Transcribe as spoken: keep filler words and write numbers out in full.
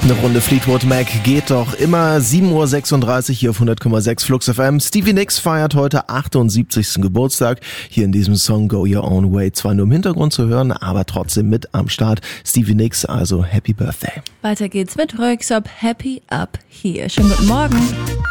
Eine Runde Fleetwood Mac geht doch immer. sieben Uhr sechsunddreißig hier auf hundert Komma sechs Flux F M. Stevie Nicks feiert heute achtundsiebzigsten Geburtstag. Hier in diesem Song Go Your Own Way. Zwar nur im Hintergrund zu hören, aber trotzdem mit am Start. Stevie Nicks, also Happy Birthday. Weiter geht's mit Röyksopp, Happy Up Here. Schönen guten Morgen.